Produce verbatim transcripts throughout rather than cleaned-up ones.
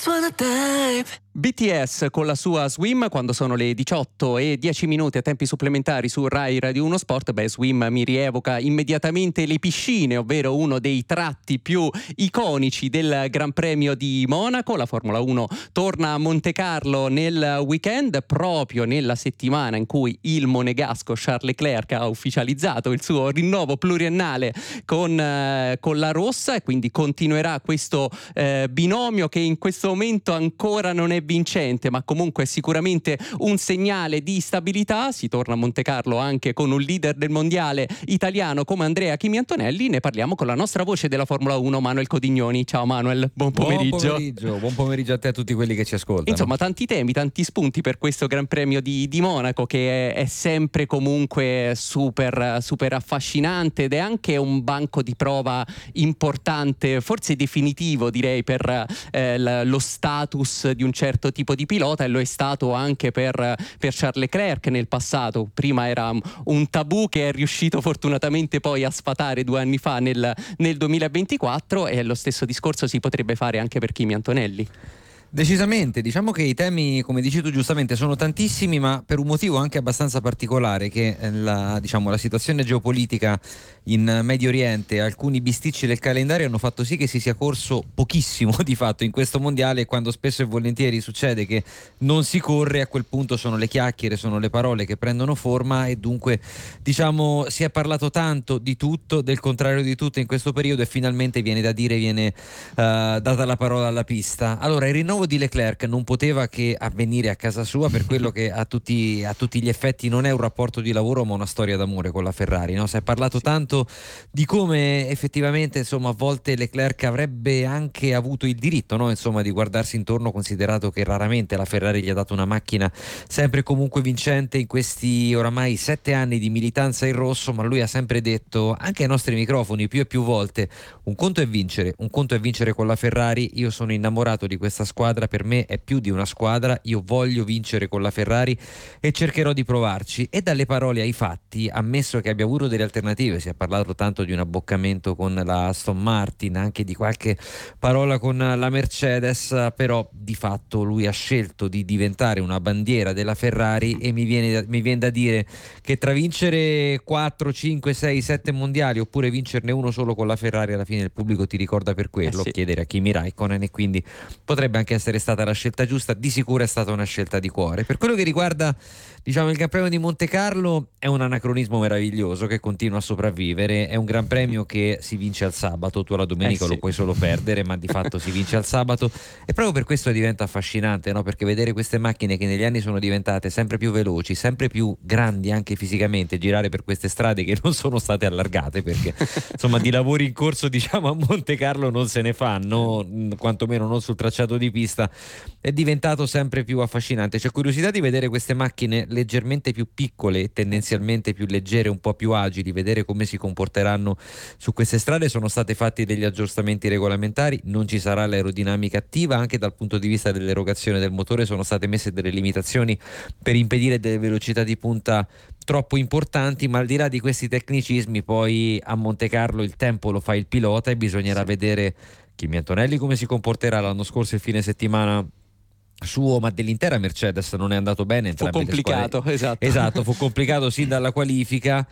just wanna dive. B T S con la sua Swim, quando sono le diciotto e dieci minuti a tempi supplementari su Rai Radio uno Sport. Beh, Swim mi rievoca immediatamente le piscine, ovvero uno dei tratti più iconici del Gran Premio di Monaco. La Formula uno torna a Montecarlo nel weekend, proprio nella settimana in cui il monegasco Charles Leclerc ha ufficializzato il suo rinnovo pluriennale con, eh, con la rossa, e quindi continuerà questo eh, binomio che in questo momento ancora non è vincente, ma comunque è sicuramente un segnale di stabilità. Si torna a Montecarlo anche con un leader del mondiale italiano come Andrea Kimi Antonelli. Ne parliamo con la nostra voce della Formula uno, Manuel Codignoni. Ciao Manuel, buon pomeriggio. Buon pomeriggio, buon pomeriggio a te e a tutti quelli che ci ascoltano. Insomma, tanti temi, tanti spunti per questo Gran Premio di, di Monaco, che è, è sempre comunque super, super affascinante, ed è anche un banco di prova importante, forse definitivo direi, per eh, lo status di un certo tipo di pilota, e lo è stato anche per, per Charles Leclerc nel passato. Prima era un tabù che è riuscito fortunatamente poi a sfatare due anni fa nel, nel duemilaventiquattro, e lo stesso discorso si potrebbe fare anche per Kimi Antonelli. Decisamente, diciamo che i temi, come dici tu giustamente, sono tantissimi, ma per un motivo anche abbastanza particolare, che la, diciamo, la situazione geopolitica in Medio Oriente, alcuni bisticci del calendario hanno fatto sì che si sia corso pochissimo di fatto in questo mondiale. Quando spesso e volentieri succede che non si corre, a quel punto sono le chiacchiere, sono le parole che prendono forma, e dunque diciamo si è parlato tanto di tutto, del contrario di tutto in questo periodo, e finalmente viene da dire, viene uh, data la parola alla pista. Allora, il rinnovo di Leclerc non poteva che avvenire a casa sua, per quello che a tutti, a tutti gli effetti non è un rapporto di lavoro ma una storia d'amore con la Ferrari, no? Si è parlato tanto di come effettivamente, insomma, a volte Leclerc avrebbe anche avuto il diritto, no? Insomma, di guardarsi intorno, considerato che raramente la Ferrari gli ha dato una macchina sempre e comunque vincente in questi oramai sette anni di militanza in rosso. Ma lui ha sempre detto, anche ai nostri microfoni più e più volte, un conto è vincere, un conto è vincere con la Ferrari. Io sono innamorato di questa squadra, per me è più di una squadra, io voglio vincere con la Ferrari e cercherò di provarci. E dalle parole ai fatti, ammesso che abbia avuto delle alternative, si è parlato tanto di un abboccamento con la Aston Martin, anche di qualche parola con la Mercedes, però di fatto lui ha scelto di diventare una bandiera della Ferrari, e mi viene, mi viene da dire che tra vincere quattro, cinque, sei, sette mondiali oppure vincerne uno solo con la Ferrari, alla fine il pubblico ti ricorda per quello, eh sì. chiedere a Kimi Raikkonen, e quindi potrebbe anche essere stata la scelta giusta. Di sicuro è stata una scelta di cuore. Per quello che riguarda, diciamo, il Gran Premio di Montecarlo, è un anacronismo meraviglioso che continua a sopravvivere. È un Gran Premio che si vince al sabato, tu la domenica eh sì. lo puoi solo perdere, ma di fatto si vince al sabato, e proprio per questo diventa affascinante, no? Perché vedere queste macchine che negli anni sono diventate sempre più veloci, sempre più grandi anche fisicamente, girare per queste strade che non sono state allargate, perché insomma di lavori in corso, diciamo, a Montecarlo non se ne fanno, quantomeno non sul tracciato di pista, è diventato sempre più affascinante. C'è curiosità di vedere queste macchine leggermente più piccole, tendenzialmente più leggere, un po' più agili, vedere come si comporteranno su queste strade. Sono stati fatti degli aggiustamenti regolamentari, non ci sarà l'aerodinamica attiva, anche dal punto di vista dell'erogazione del motore sono state messe delle limitazioni per impedire delle velocità di punta troppo importanti. Ma al di là di questi tecnicismi, poi a Montecarlo il tempo lo fa il pilota, e bisognerà sì. vedere Kimi Antonelli come si comporterà. L'anno scorso il fine settimana suo, ma dell'intera Mercedes, non è andato bene. Fu complicato, esatto. Esatto, fu complicato sin dalla qualifica,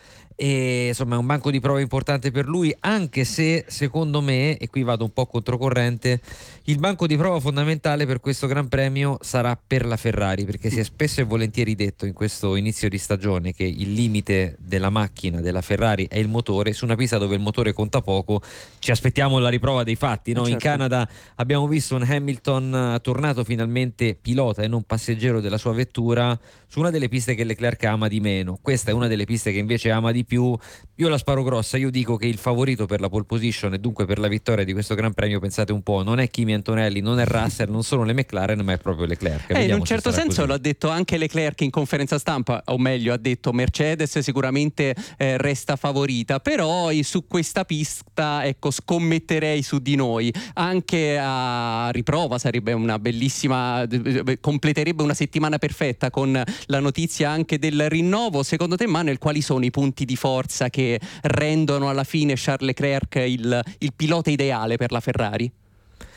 e insomma è un banco di prova importante per lui, anche se secondo me, e qui vado un po' controcorrente, il banco di prova fondamentale per questo Gran Premio sarà per la Ferrari, perché si è spesso e volentieri detto in questo inizio di stagione che il limite della macchina della Ferrari è il motore. Su una pista dove il motore conta poco ci aspettiamo la riprova dei fatti, no? Certo. In Canada abbiamo visto un Hamilton tornato finalmente pilota e non passeggero della sua vettura su una delle piste che Leclerc ama di meno. Questa è una delle piste che invece ama di più. Io la sparo grossa, io dico che il favorito per la pole position e dunque per la vittoria di questo Gran Premio, pensate un po', non è Kimi Antonelli, non è Russell, non sono le McLaren, ma è proprio Leclerc. Eh, in un certo senso così. Lo ha detto anche Leclerc in conferenza stampa, o meglio ha detto Mercedes sicuramente eh, resta favorita, però su questa pista, ecco, scommetterei su di noi. Anche a riprova sarebbe una bellissima, completerebbe una settimana perfetta con la notizia anche del rinnovo. Secondo te, Manuel, quali sono i punti di forza che rendono alla fine Charles Leclerc il, il pilota ideale per la Ferrari?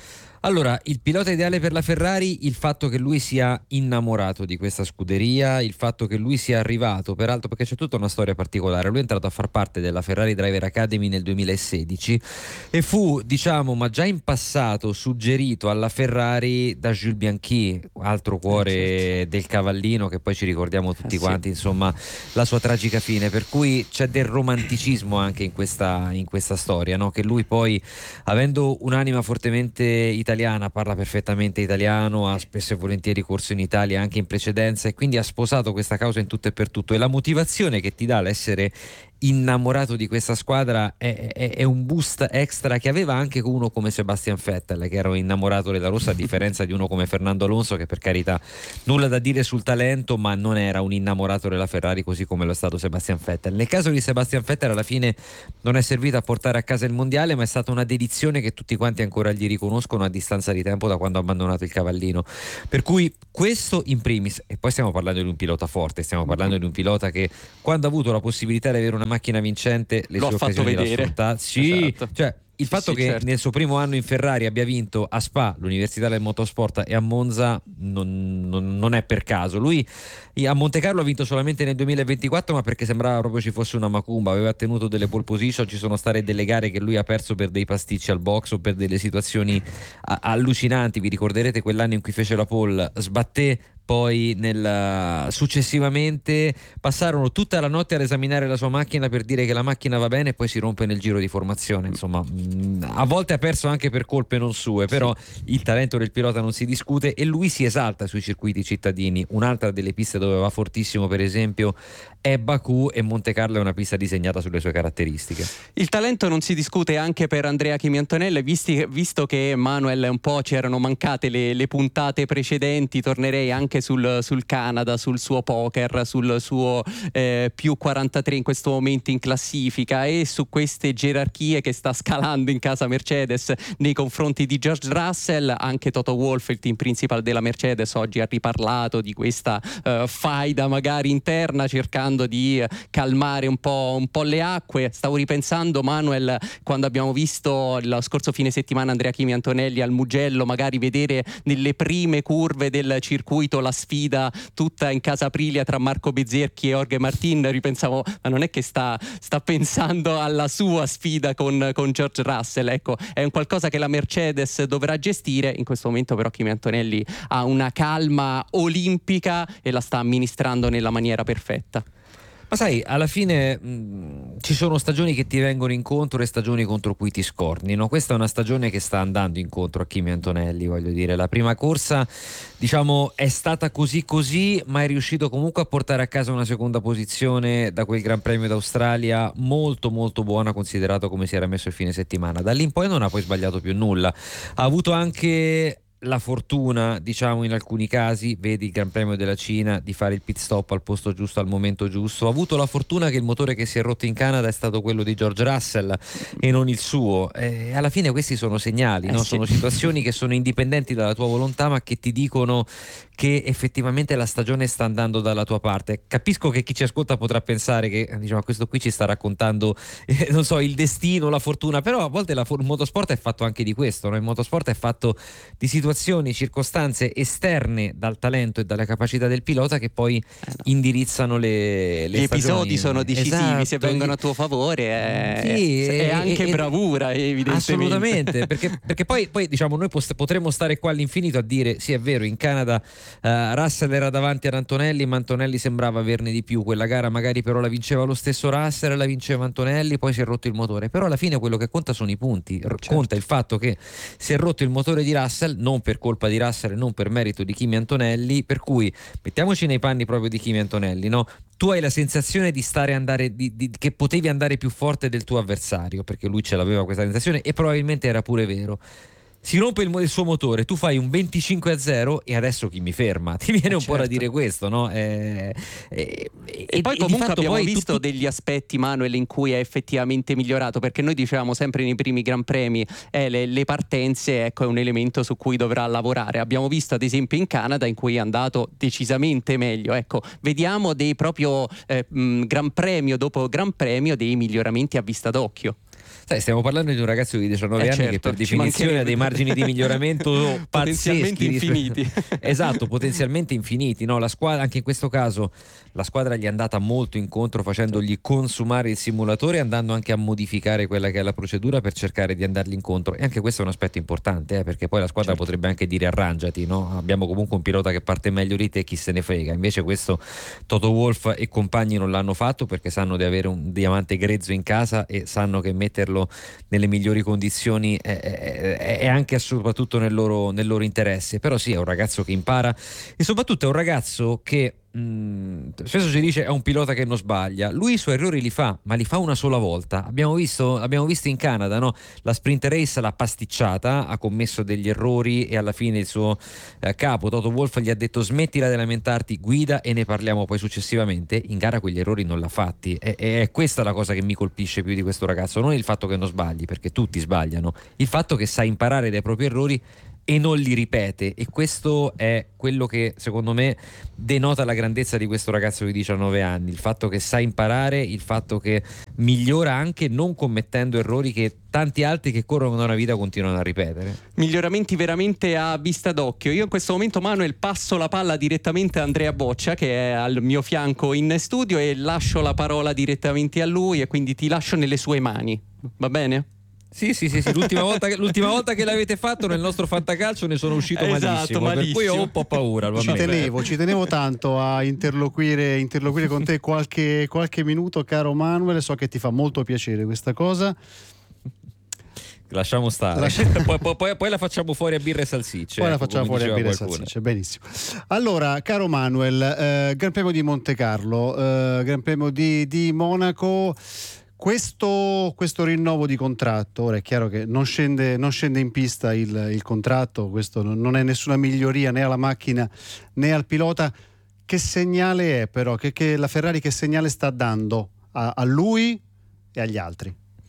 Allora, il pilota ideale per la Ferrari, il fatto che lui sia innamorato di questa scuderia, il fatto che lui sia arrivato, peraltro perché c'è tutta una storia particolare, lui è entrato a far parte della Ferrari Driver Academy nel duemilasedici e fu, diciamo, ma già in passato suggerito alla Ferrari da Jules Bianchi, altro cuore eh, certo. del cavallino, che poi ci ricordiamo tutti eh, quanti, sì. insomma, la sua tragica fine, per cui c'è del romanticismo anche in questa, in questa storia, no? Che lui poi, avendo un'anima fortemente italiana, parla perfettamente italiano, ha spesso e volentieri corso in Italia anche in precedenza e quindi ha sposato questa causa in tutto e per tutto, e la motivazione che ti dà l'essere innamorato di questa squadra è, è, è un boost extra che aveva anche uno come Sebastian Vettel, che era innamorato della rossa, a differenza di uno come Fernando Alonso, che per carità nulla da dire sul talento, ma non era un innamorato della Ferrari così come lo è stato Sebastian Vettel. Nel caso di Sebastian Vettel alla fine non è servito a portare a casa il mondiale, ma è stata una dedizione che tutti quanti ancora gli riconoscono a distanza di tempo da quando ha abbandonato il cavallino, per cui questo in primis. E poi stiamo parlando di un pilota forte, stiamo parlando di un pilota che quando ha avuto la possibilità di avere una macchina vincente le L'ho sue fatto occasioni vedere. l'ha sfruttate. Sì, esatto. cioè il fatto sì, che certo. nel suo primo anno in Ferrari abbia vinto a Spa, l'Università del Motorsport, e a Monza non, non, non è per caso. Lui a Monte Carlo ha vinto solamente nel duemilaventiquattro, ma perché sembrava proprio ci fosse una macumba, aveva tenuto delle pole position, ci sono state delle gare che lui ha perso per dei pasticci al box o per delle situazioni a- allucinanti. Vi ricorderete quell'anno in cui fece la pole, sbatté, poi nel, successivamente passarono tutta la notte ad esaminare la sua macchina per dire che la macchina va bene e poi si rompe nel giro di formazione. Insomma, mh, a volte ha perso anche per colpe non sue, però sì, il talento del pilota non si discute e lui si esalta sui circuiti cittadini. Un'altra delle piste dove va fortissimo, per esempio, è Baku, e Monte Carlo è una pista disegnata sulle sue caratteristiche. Il talento non si discute anche per Andrea Kimi Antonelli, visti, visto che Manuel un po' ci erano mancate le, le puntate precedenti, tornerei anche sul, sul Canada, sul suo poker, sul suo eh, più quarantatré in questo momento in classifica e su queste gerarchie che sta scalando in casa Mercedes nei confronti di George Russell. Anche Toto Wolff, il team principal della Mercedes, oggi ha riparlato di questa uh, faida magari interna, cercando di calmare un po', un po' le acque. Stavo ripensando, Manuel, quando abbiamo visto lo scorso fine settimana Andrea Kimi Antonelli al Mugello, magari vedere nelle prime curve del circuito la sfida tutta in casa Aprilia tra Marco Bezzecchi e Jorge Martin, ripensavo, ma non è che sta, sta pensando alla sua sfida con, con George Russell? Ecco, è un qualcosa che la Mercedes dovrà gestire. In questo momento però Kimi Antonelli ha una calma olimpica e la sta amministrando nella maniera perfetta. Ma sai, alla fine mh, ci sono stagioni che ti vengono incontro e stagioni contro cui ti scorni, no? Questa è una stagione che sta andando incontro a Kimi Antonelli, voglio dire. La prima corsa, diciamo, è stata così così, ma è riuscito comunque a portare a casa una seconda posizione da quel Gran Premio d'Australia molto molto buona, considerato come si era messo il fine settimana. Da lì in poi non ha poi sbagliato più nulla. Ha avuto anche la fortuna, diciamo, in alcuni casi, vedi il Gran Premio della Cina, di fare il pit stop al posto giusto al momento giusto. Ha avuto la fortuna che il motore che si è rotto in Canada è stato quello di George Russell e non il suo. E alla fine questi sono segnali, eh no? Sì. Sono situazioni che sono indipendenti dalla tua volontà, ma che ti dicono che effettivamente la stagione sta andando dalla tua parte. Capisco che chi ci ascolta potrà pensare che, diciamo, questo qui ci sta raccontando eh, non so, il destino, la fortuna, però a volte la, il motorsport è fatto anche di questo, no? Il motorsport è fatto di situazioni, circostanze esterne dal talento e dalle capacità del pilota che poi eh no. indirizzano le, le gli stagioni. Episodi sono decisivi, esatto. Se vengono a tuo favore è, sì, è anche e, bravura, evidentemente. Assolutamente, perché, perché poi, poi diciamo noi post- potremmo stare qua all'infinito a dire sì, è vero, in Canada uh, Russell era davanti ad Antonelli, ma Antonelli sembrava averne di più. Quella gara magari però la vinceva lo stesso Russell, la vinceva Antonelli, poi si è rotto il motore. Però alla fine quello che conta sono i punti, certo. Conta il fatto che si è rotto il motore di Russell, non per colpa di Russell e non per merito di Kimi Antonelli, per cui mettiamoci nei panni proprio di Kimi Antonelli, no? Tu hai la sensazione di stare andare di, di, che potevi andare più forte del tuo avversario, perché lui ce l'aveva questa sensazione e probabilmente era pure vero. Si rompe il, il suo motore, tu fai un venticinque a zero e adesso chi mi ferma? Ti viene un certo. po' da dire questo, no? Eh, eh, e, e poi comunque abbiamo poi visto tu... degli aspetti, Manuel, in cui è effettivamente migliorato, perché noi dicevamo sempre nei primi Gran Premi eh, le, le partenze, ecco, è un elemento su cui dovrà lavorare. Abbiamo visto ad esempio in Canada in cui è andato decisamente meglio. Ecco, vediamo dei proprio eh, mh, Gran Premio dopo Gran Premio dei miglioramenti a vista d'occhio. Sai, stiamo parlando di un ragazzo di diciannove eh anni certo, che per definizione ha dei margini di miglioramento potenzialmente pazzeschi, infiniti. Esatto, potenzialmente infiniti, no? La squadra, anche in questo caso la squadra gli è andata molto incontro, facendogli consumare il simulatore, andando anche a modificare quella che è la procedura per cercare di andargli incontro. E anche questo è un aspetto importante, eh, perché poi la squadra certo. potrebbe anche dire arrangiati, no? Abbiamo comunque un pilota che parte meglio di te, chi se ne frega. Invece questo Toto Wolff e compagni non l'hanno fatto, perché sanno di avere un diamante grezzo in casa e sanno che metterlo nelle migliori condizioni è, è, è anche soprattutto nel loro, nel loro interesse. Però sì, è un ragazzo che impara e soprattutto è un ragazzo che Mm, spesso si dice è un pilota che non sbaglia. Lui i suoi errori li fa, ma li fa una sola volta. Abbiamo visto, abbiamo visto in Canada, no? La sprint race l'ha pasticciata, ha commesso degli errori e alla fine il suo eh, capo Toto Wolff gli ha detto smettila di lamentarti, guida e ne parliamo poi successivamente. In gara quegli errori non l'ha fatti e, e è questa la cosa che mi colpisce più di questo ragazzo, non il fatto che non sbagli, perché tutti sbagliano, il fatto che sa imparare dai propri errori e non li ripete, e questo è quello che secondo me denota la grandezza di questo ragazzo di diciannove anni, il fatto che sa imparare, il fatto che migliora anche non commettendo errori che tanti altri che corrono da una vita continuano a ripetere. Miglioramenti veramente a vista d'occhio. Io in questo momento, Manuel, passo la palla direttamente a Andrea Boccia, che è al mio fianco in studio, e lascio la parola direttamente a lui, e quindi ti lascio nelle sue mani, va bene? Sì, sì, sì, sì. L'ultima volta che, l'ultima volta che l'avete fatto nel nostro fantacalcio ne sono uscito esatto, malissimo, malissimo, per cui ho un po' paura. Ci tenevo, ci tenevo tanto a interloquire, interloquire con te qualche, qualche minuto, caro Manuel. So che ti fa molto piacere questa cosa. Lasciamo stare. Lascia... poi, poi, poi la facciamo fuori a birra e salsicce. Poi ecco, la facciamo fuori a birra e salsicce, benissimo. Allora, caro Manuel, eh, Gran Premio di Monte Carlo, eh, Gran Premio di, di Monaco. Questo, questo rinnovo di contratto, ora è chiaro che non scende, non scende in pista il, il contratto, questo non è nessuna miglioria né alla macchina né al pilota. Che segnale è però? Che, che la Ferrari che segnale sta dando a, a lui e agli altri?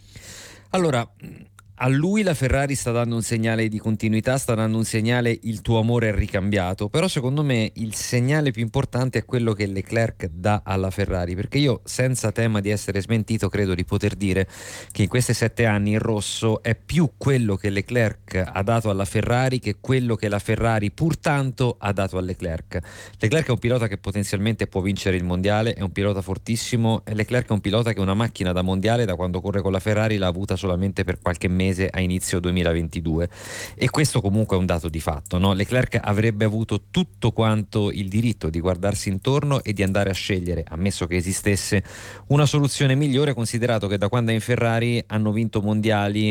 Allora, a lui la Ferrari sta dando un segnale di continuità, sta dando un segnale il tuo amore è ricambiato, però secondo me il segnale più importante è quello che Leclerc dà alla Ferrari, perché io senza tema di essere smentito credo di poter dire che in questi sette anni il rosso è più quello che Leclerc ha dato alla Ferrari che quello che la Ferrari pur tanto ha dato a Leclerc. Leclerc è un pilota che potenzialmente può vincere il mondiale, è un pilota fortissimo, e Leclerc è un pilota che una macchina da mondiale da quando corre con la Ferrari l'ha avuta solamente per qualche mese a inizio duemilaventidue, e questo comunque è un dato di fatto, no? Leclerc avrebbe avuto tutto quanto il diritto di guardarsi intorno e di andare a scegliere, ammesso che esistesse una soluzione migliore, considerato che da quando è in Ferrari hanno vinto mondiali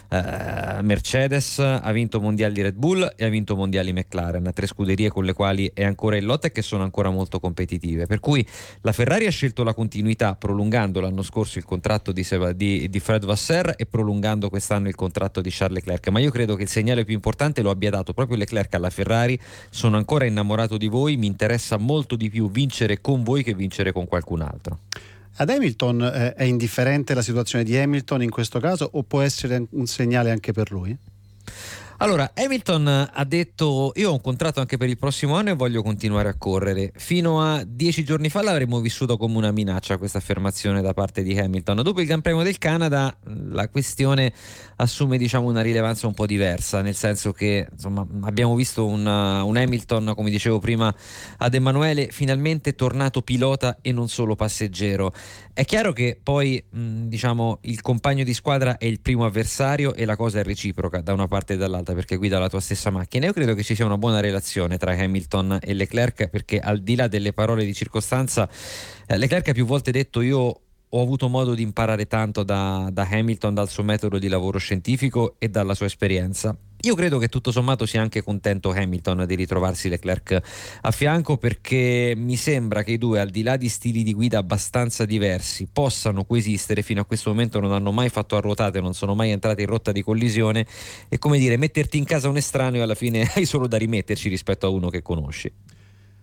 eh, Mercedes, ha vinto mondiali Red Bull e ha vinto mondiali McLaren, tre scuderie con le quali è ancora in lotta e che sono ancora molto competitive, per cui la Ferrari ha scelto la continuità prolungando l'anno scorso il contratto di, di, di Fred Vasseur e prolungando quest'anno il contratto di Charles Leclerc, ma io credo che il segnale più importante lo abbia dato proprio Leclerc alla Ferrari: sono ancora innamorato di voi, mi interessa molto di più vincere con voi che vincere con qualcun altro. Ad Hamilton eh, è indifferente la situazione di Hamilton in questo caso, o può essere un segnale anche per lui? Allora, Hamilton ha detto io ho un contratto anche per il prossimo anno e voglio continuare a correre. Fino a dieci giorni fa l'avremmo vissuto come una minaccia questa affermazione da parte di Hamilton. Dopo il Gran Premio del Canada la questione assume, diciamo, una rilevanza un po' diversa, nel senso che insomma abbiamo visto un, un Hamilton, come dicevo prima ad Emanuele, finalmente tornato pilota e non solo passeggero. È chiaro che poi mh, diciamo il compagno di squadra è il primo avversario e la cosa è reciproca da una parte e dall'altra, perché guida la tua stessa macchina. Io credo che ci sia una buona relazione tra Hamilton e Leclerc, perché al di là delle parole di circostanza eh, Leclerc ha più volte detto io ho avuto modo di imparare tanto da, da Hamilton, dal suo metodo di lavoro scientifico e dalla sua esperienza. Io credo che tutto sommato sia anche contento Hamilton di ritrovarsi Leclerc a fianco, perché mi sembra che i due, al di là di stili di guida abbastanza diversi, possano coesistere. Fino a questo momento non hanno mai fatto a ruotate, non sono mai entrati in rotta di collisione, e come dire, metterti in casa un estraneo alla fine hai solo da rimetterci rispetto a uno che conosci.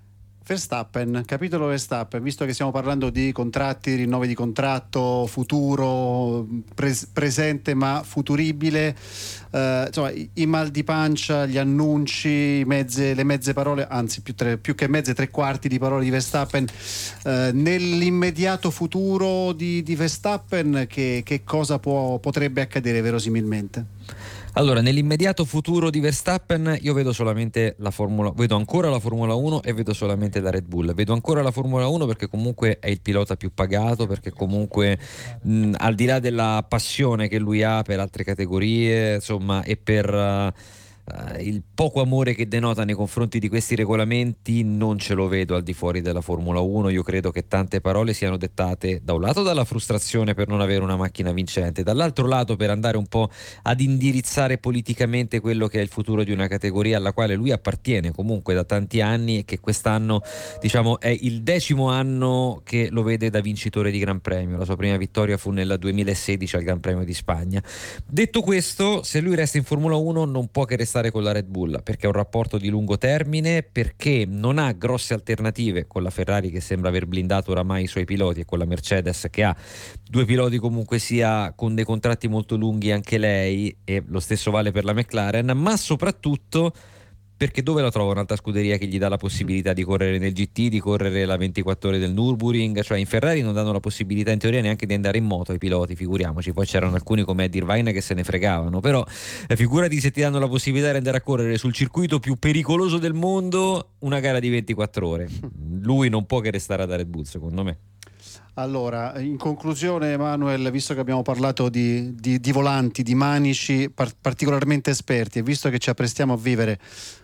Verstappen, capitolo Verstappen, visto che stiamo parlando di contratti, rinnovi di contratto, futuro, pres- presente ma futuribile, eh, insomma i, i mal di pancia, gli annunci, mezze, le mezze parole, anzi più, tre, più che mezze, tre quarti di parole di Verstappen, eh, nell'immediato futuro di, di Verstappen che, che cosa può, potrebbe accadere verosimilmente? Allora, nell'immediato futuro di Verstappen io vedo solamente la Formula, vedo ancora la Formula uno e vedo solamente la Red Bull. Vedo ancora la Formula uno perché comunque è il pilota più pagato, perché comunque mh, al di là della passione che lui ha per altre categorie, insomma, e per uh, Uh, il poco amore che denota nei confronti di questi regolamenti non ce lo vedo al di fuori della Formula uno. Io credo che tante parole siano dettate da un lato dalla frustrazione per non avere una macchina vincente, dall'altro lato per andare un po' ad indirizzare politicamente quello che è il futuro di una categoria alla quale lui appartiene comunque da tanti anni e che quest'anno, diciamo, è il decimo anno che lo vede da vincitore di Gran Premio. La sua prima vittoria fu nel duemilasedici al Gran Premio di Spagna. Detto questo, se lui resta in Formula uno non può che restare con la Red Bull, perché è un rapporto di lungo termine, perché non ha grosse alternative con la Ferrari che sembra aver blindato oramai i suoi piloti e con la Mercedes che ha due piloti comunque sia con dei contratti molto lunghi anche lei, e lo stesso vale per la McLaren, ma soprattutto perché dove la trova un'altra scuderia che gli dà la possibilità di correre nel G T, di correre la ventiquattro ore del Nürburgring? Cioè in Ferrari non danno la possibilità in teoria neanche di andare in moto ai piloti, figuriamoci. Poi c'erano alcuni come Eddie Irvine che se ne fregavano, però eh, figurati se ti danno la possibilità di andare a correre sul circuito più pericoloso del mondo una gara di ventiquattro ore. Lui non può che restare ad Red Bull, secondo me. Allora, in conclusione, Manuel, visto che abbiamo parlato di, di, di volanti, di manici par- particolarmente esperti, e visto che ci apprestiamo a vivere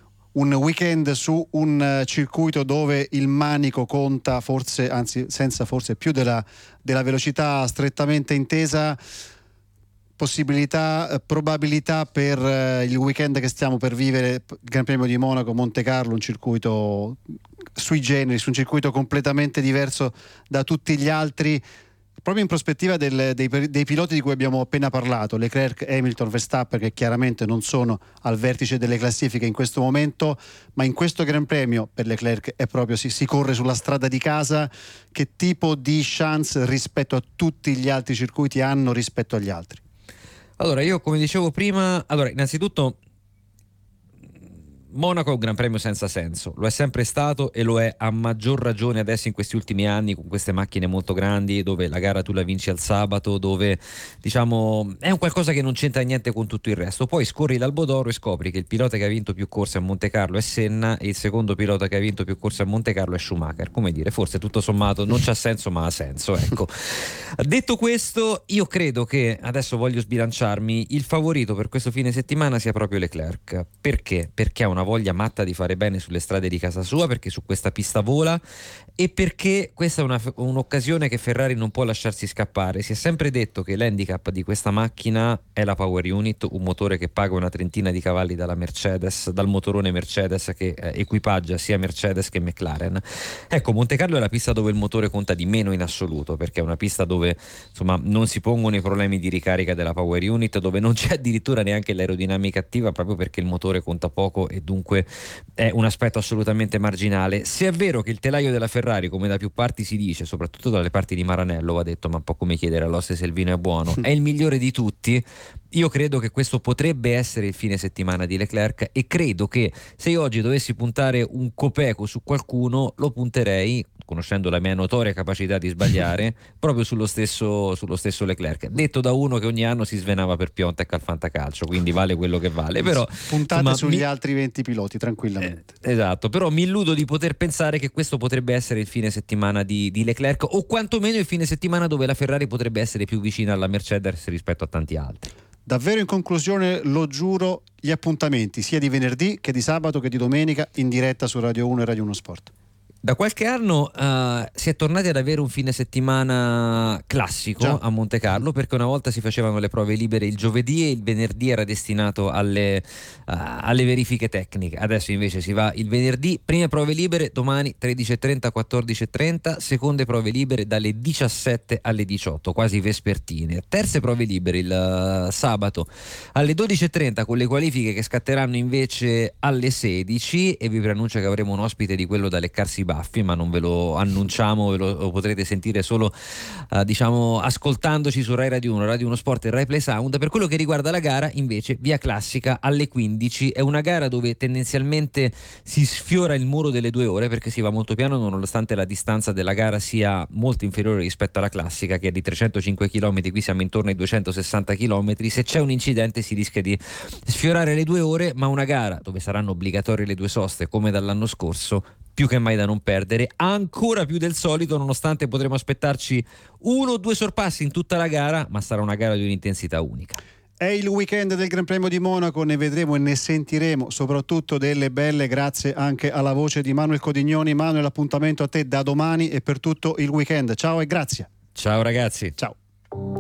un weekend su un circuito dove il manico conta forse, anzi senza forse più della, della velocità strettamente intesa, possibilità, probabilità per il weekend che stiamo per vivere, Gran Premio di Monaco, Monte Carlo, un circuito sui generis, un circuito completamente diverso da tutti gli altri, proprio in prospettiva del, dei, dei piloti di cui abbiamo appena parlato, Leclerc, Hamilton, Verstappen, che chiaramente non sono al vertice delle classifiche in questo momento, ma in questo Gran Premio per Leclerc è proprio si, si corre sulla strada di casa. Che tipo di chance rispetto a tutti gli altri circuiti hanno rispetto agli altri? Allora, io come dicevo prima, allora innanzitutto Monaco è un gran premio senza senso, lo è sempre stato e lo è a maggior ragione adesso in questi ultimi anni con queste macchine molto grandi, dove la gara tu la vinci al sabato, dove diciamo è un qualcosa che non c'entra niente con tutto il resto. Poi scorri l'Albo d'Oro e scopri che il pilota che ha vinto più corse a Monte Carlo è Senna e il secondo pilota che ha vinto più corse a Monte Carlo è Schumacher. Come dire, forse tutto sommato non c'ha senso ma ha senso, ecco. Detto questo, io credo che, adesso voglio sbilanciarmi, il favorito per questo fine settimana sia proprio Leclerc. Perché? Perché ha una voglia matta di fare bene sulle strade di casa sua, perché su questa pista vola e perché questa è una, un'occasione che Ferrari non può lasciarsi scappare. Si è sempre detto che l'handicap di questa macchina è la power unit, un motore che paga una trentina di cavalli dalla Mercedes, dal motorone Mercedes che eh, equipaggia sia Mercedes che McLaren. Ecco, Monte Carlo è la pista dove il motore conta di meno in assoluto, perché è una pista dove insomma non si pongono i problemi di ricarica della power unit, dove non c'è addirittura neanche l'aerodinamica attiva, proprio perché il motore conta poco e dunque è un aspetto assolutamente marginale. Se è vero che il telaio della Ferrari, come da più parti si dice, soprattutto dalle parti di Maranello, va detto, ma un po' come chiedere all'oste se il vino è buono, è il migliore di tutti, io credo che questo potrebbe essere il fine settimana di Leclerc e credo che se io oggi dovessi puntare un copeco su qualcuno lo punterei, conoscendo la mia notoria capacità di sbagliare, proprio sullo stesso, sullo stesso Leclerc, detto da uno che ogni anno si svenava per Piontek al fantacalcio, quindi vale quello che vale. Però puntate insomma, sugli mi... altri venti piloti tranquillamente. Eh, esatto, però mi illudo di poter pensare che questo potrebbe essere il fine settimana di, di Leclerc, o quantomeno il fine settimana dove la Ferrari potrebbe essere più vicina alla Mercedes rispetto a tanti altri. Davvero in conclusione, lo giuro, gli appuntamenti sia di venerdì che di sabato che di domenica in diretta su Radio uno e Radio uno Sport. Da qualche anno uh, si è tornati ad avere un fine settimana classico Già. a Monte Carlo, perché una volta si facevano le prove libere il giovedì e il venerdì era destinato alle, uh, alle verifiche tecniche. Adesso invece si va il venerdì, prime prove libere domani tredici e trenta quattordici e trenta, seconde prove libere dalle diciassette alle diciotto, quasi vespertine, terze prove libere il uh, sabato alle dodici e trenta con le qualifiche che scatteranno invece alle sedici, e vi preannuncio che avremo un ospite di quello da leccarsi baffi, ma non ve lo annunciamo, ve lo, lo potrete sentire solo uh, diciamo ascoltandoci su Rai Radio uno, Radio uno Sport e Rai Play Sound. Per quello che riguarda la gara invece, via classica alle quindici, è una gara dove tendenzialmente si sfiora il muro delle due ore perché si va molto piano nonostante la distanza della gara sia molto inferiore rispetto alla classica che è di trecentocinque chilometri, qui siamo intorno ai duecentosessanta chilometri. Se c'è un incidente si rischia di sfiorare le due ore, ma una gara dove saranno obbligatorie le due soste come dall'anno scorso, più che mai da non perdere, ancora più del solito, nonostante potremo aspettarci uno o due sorpassi in tutta la gara, ma sarà una gara di un'intensità unica. È il weekend del Gran Premio di Monaco, ne vedremo e ne sentiremo soprattutto delle belle, grazie anche alla voce di Manuel Codignoni. Manuel, appuntamento a te da domani e per tutto il weekend. Ciao e grazie. Ciao ragazzi. Ciao.